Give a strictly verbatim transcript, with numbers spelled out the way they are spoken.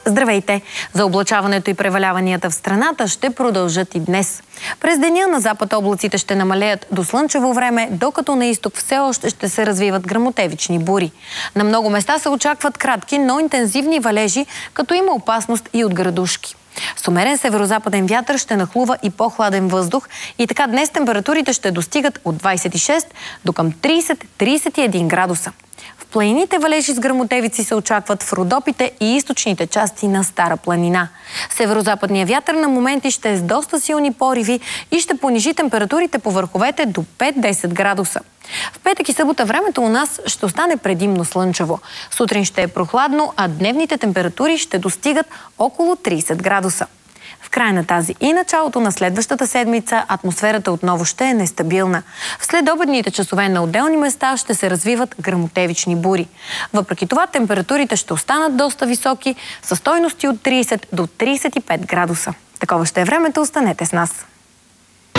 Здравейте! Заоблачаването и преваляванията в страната ще продължат и днес. През деня на запад облаците ще намалеят до слънчево време, докато на изток все още ще се развиват гръмотевични бури. На много места се очакват кратки, но интензивни валежи, като има опасност и от градушки. С умерен северозападен вятър ще нахлува и по-хладен въздух и така днес температурите ще достигат от двадесет и шест до към тридесет до тридесет и един градуса. В планините валежи с гръмотевици се очакват в Родопите и източните части на Стара планина. Северозападният вятър на моменти ще е с доста силни пориви и ще понижи температурите по върховете до пет до десет градуса. В петък и събота времето у нас ще остане предимно слънчево. Сутрин ще е прохладно, а дневните температури ще достигат около тридесет градуса. В края на тази и началото на следващата седмица атмосферата отново ще е нестабилна. В следобедните часове на отделни места ще се развиват гръмотевични бури. Въпреки това температурите ще останат доста високи, със стойности от тридесет до тридесет и пет градуса. Такова ще е времето, останете с нас.